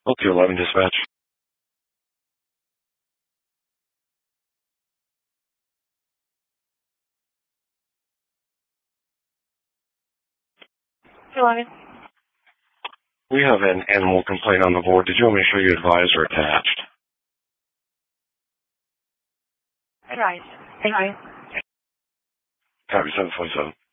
211 dispatch. We have an animal complaint on the board. Did you want me to show you advised or attached? Advised. Copy 747.